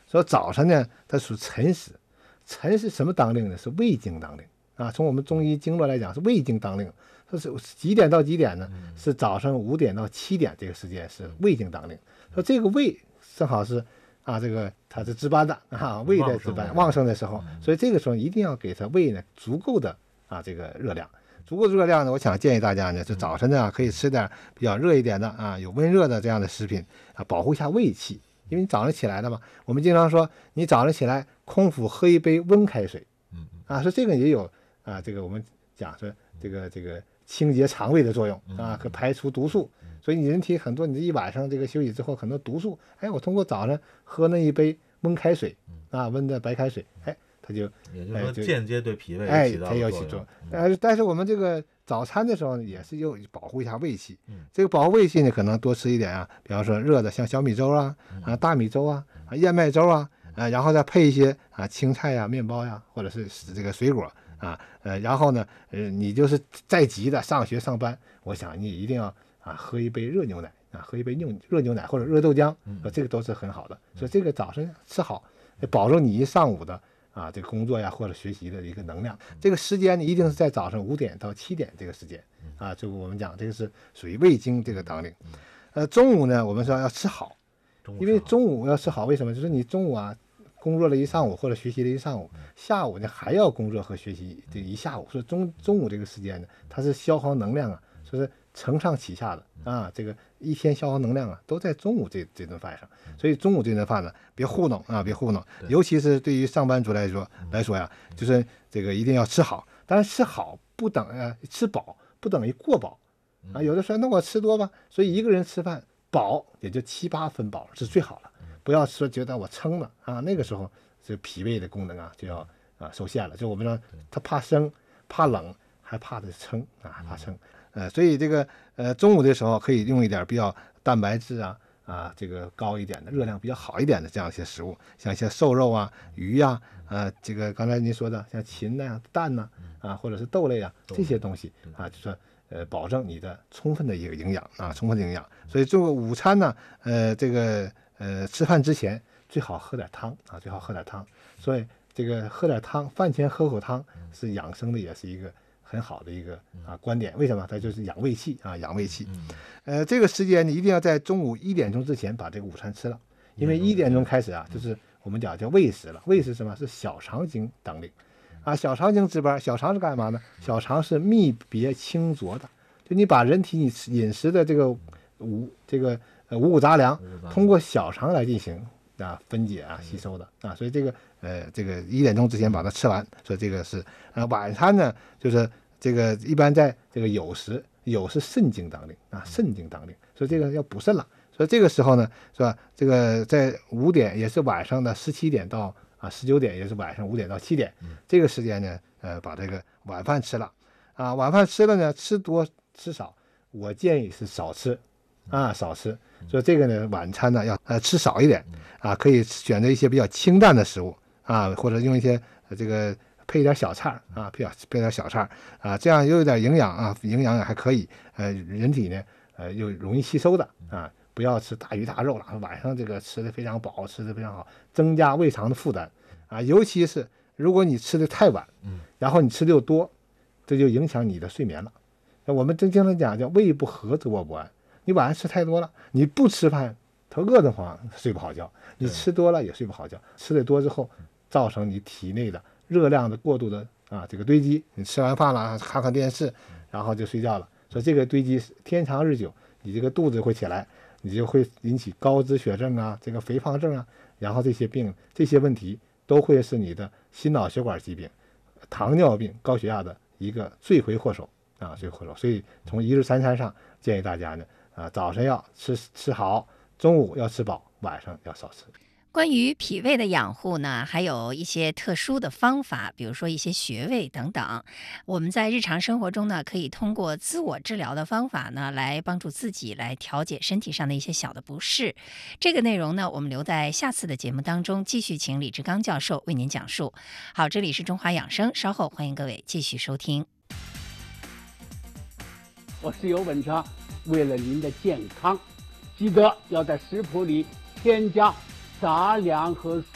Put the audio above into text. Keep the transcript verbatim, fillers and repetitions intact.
说早晨呢，它属辰时，辰是什么当令呢？是未经当令啊。从我们中医经络来讲，是未经当令。说是几点到几点呢？是早上五点到七点这个时间是未经当令。说这个未正好是啊，这个它是值班的啊，胃在值班旺盛的时候，所以这个时候一定要给它胃呢足够的啊这个热量。足够的热量呢，我想建议大家呢，就早晨呢可以吃点比较热一点的啊，有温热的这样的食品啊，保护一下胃气。因为你早上起来了嘛，我们经常说你早上起来空腹喝一杯温开水，啊，说这个也有啊，这个我们讲说这个这个清洁肠胃的作用啊，可排除毒素。所以你人体很多，你这一晚上这个休息之后，很多毒素，哎，我通过早上喝那一杯温开水啊，温的白开水，哎，它就也就是说间接对脾胃哎起到它有起作作用。 但是但是我们这个早餐的时候也是又保护一下胃气。这个保护胃气呢，可能多吃一点啊，比方说热的，像小米粥啊、啊大米粥啊、啊燕麦粥啊，啊，然后再配一些啊青菜呀、面包呀，或者是这个水果啊，呃，然后呢，呃，你就是再急的上学上班，我想你一定要啊喝一杯热牛奶啊，喝一杯牛热牛奶或者热豆浆，呃，这个都是很好的。所以这个早上吃好，保证你一上午的啊这个工作呀或者学习的一个能量。这个时间呢，一定是在早上五点到七点这个时间啊，就我们讲这个是属于胃经这个当令。呃，中午呢，我们说要吃好，因为中午要吃好，为什么？就是你中午啊工作了一上午或者学习了一上午，下午呢还要工作和学习这一下午，所以中中午这个时间呢，它是消耗能量啊，说是承上启下的啊，这个一天消耗能量啊，都在中午这这顿饭上。所以中午这顿饭呢，别糊弄啊，别糊弄，尤其是对于上班族来说来说呀，就是这个一定要吃好。当然吃好不等啊，吃饱不等于过饱啊。有的说那我吃多吧，所以一个人吃饭饱也就七八分饱是最好了。不要说觉得我撑了啊，那个时候这脾胃的功能啊就要啊受限了。就我们说他怕生怕冷，还怕的撑啊，怕撑。呃，所以这个呃中午的时候可以用一点比较蛋白质啊啊这个高一点的热量比较好一点的这样一些食物，像一些瘦肉啊、鱼呀、啊，呃这个刚才您说的像禽呐、蛋呐 啊, 啊，或者是豆类啊这些东西啊，就说呃保证你的充分的一个营养啊，充分的营养。所以做午餐呢，呃这个。呃，吃饭之前最好喝点汤啊，最好喝点汤。所以这个喝点汤，饭前喝口汤是养生的，也是一个很好的一个啊观点。为什么？它就是养胃气啊，养胃气。呃，这个时间你一定要在中午一点钟之前把这个午餐吃了，因为一点钟开始啊，就是我们讲叫胃食了。胃是什么？是小肠经当令啊，小肠经值班。小肠是干嘛呢？小肠是泌别清浊的，就你把人体饮食的这个五这个。呃，五谷杂粮通过小肠来进行啊分解啊吸收的啊，所以这个呃这个一点钟之前把它吃完，所以这个是呃晚餐呢就是这个一般在这个酉时，酉是肾经当令啊，肾经当令，所以这个要补肾了，所以这个时候呢是吧？这个在五点也是晚上的十七点到啊十九点，也是晚上五点到七点，这个时间呢呃把这个晚饭吃了啊，晚饭吃了呢吃多吃少，我建议是少吃。啊，少吃，所以这个呢，晚餐呢要呃吃少一点啊，可以选择一些比较清淡的食物啊，或者用一些、呃、这个配一点小菜啊，配配点小菜啊，这样又有点营养啊，营养也还可以，呃，人体呢呃又容易吸收的啊，不要吃大鱼大肉了，晚上这个吃的非常饱，吃的非常好，增加胃肠的负担啊，尤其是如果你吃的太晚，然后你吃的又多，这就影响你的睡眠了。我们真经常讲叫胃不和则卧不安。你晚上吃太多了，你不吃饭，他饿得慌，睡不好觉；你吃多了也睡不好觉。吃的多之后，造成你体内的热量的过度的啊这个堆积。你吃完饭了，看看电视，然后就睡觉了。所以这个堆积天长日久，你这个肚子会起来，你就会引起高脂血症啊，这个肥胖症啊，然后这些病这些问题都会是你的心脑血管疾病、糖尿病、高血压的一个罪魁祸首啊，罪魁祸首。所以从一日三餐上建议大家呢。啊，早晨要吃吃好，中午要吃饱，晚上要少吃。 关于脾胃的养护呢，还有一些特殊的方法，比如说一些穴位等等。我们在日常生活中呢，可以通过自我治疗的方法呢，来帮助自己来调节身体上的一些小的不适。这个内容呢，我们留在下次的节目当中，继续请李志刚教授为您讲述。好，这里是中华养生，稍后欢迎各位继续收听。 我是尤文强。为了您的健康，记得要在食谱里添加杂粮和